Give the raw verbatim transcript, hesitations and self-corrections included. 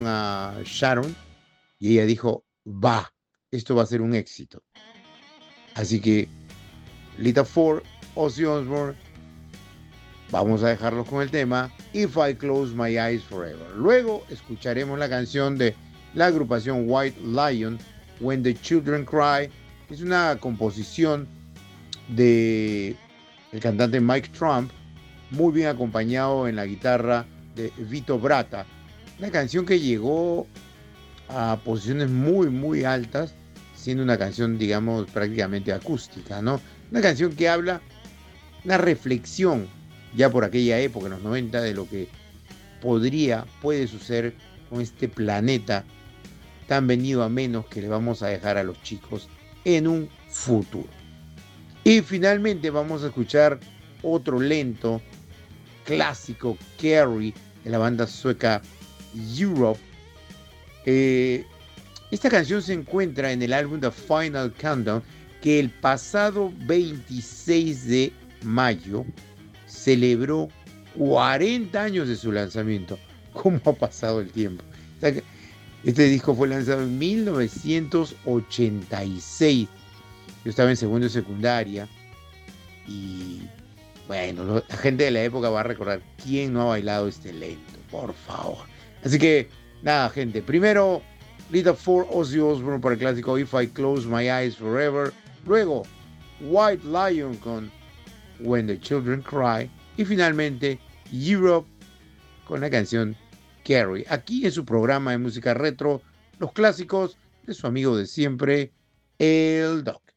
a Sharon y ella dijo, va, esto va a ser un éxito. Así que Lita Ford, Ozzy Osbourne, vamos a dejarlos con el tema If I Close My Eyes Forever. Luego escucharemos la canción de la agrupación White Lion, When the Children Cry. Es una composición de el cantante Mike Trump, muy bien acompañado en la guitarra de Vito Bratta. Una canción que llegó a posiciones muy, muy altas, siendo una canción, digamos, prácticamente acústica, ¿no? Una canción que habla, una reflexión, ya por aquella época, en los noventa, de lo que podría, puede suceder con este planeta tan venido a menos que le vamos a dejar a los chicos en un futuro. Y finalmente vamos a escuchar otro lento clásico, Carrie, de la banda sueca Europe. Eh, esta canción se encuentra en el álbum The Final Countdown, que el pasado veintiséis de mayo celebró cuarenta años de su lanzamiento. ¿Cómo ha pasado el tiempo? Este disco fue lanzado en mil novecientos ochenta y seis. Yo estaba en segundo de secundaria y bueno, lo- la gente de la época va a recordar quién no ha bailado este lento, por favor. Así que, nada, gente. Primero, Lita Ford, Ozzy Osbourne para el clásico If I Close My Eyes Forever. Luego, White Lion con When the Children Cry. Y finalmente, Europe con la canción Carrie. Aquí en su programa de música retro, los clásicos de su amigo de siempre, el Doc.